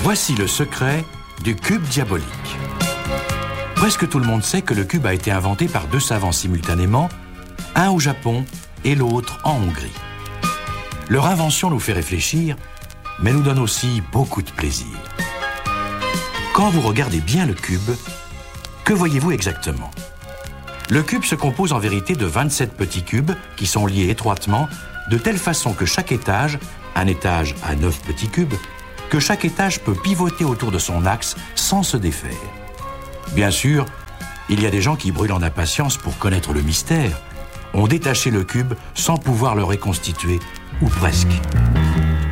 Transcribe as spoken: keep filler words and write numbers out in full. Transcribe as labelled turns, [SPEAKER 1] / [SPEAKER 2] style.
[SPEAKER 1] Voici le secret du cube diabolique. Presque tout le monde sait que le cube a été inventé par deux savants simultanément, un au Japon et l'autre en Hongrie. Leur invention nous fait réfléchir, mais nous donne aussi beaucoup de plaisir. Quand vous regardez bien le cube, que voyez-vous exactement ? Le cube se compose en vérité de vingt-sept petits cubes qui sont liés étroitement de telle façon que chaque étage, un étage à neuf petits cubes, que chaque étage peut pivoter autour de son axe sans se défaire. Bien sûr, il y a des gens qui brûlent en impatience pour connaître le mystère, ont détaché le cube sans pouvoir le reconstituer, ou presque.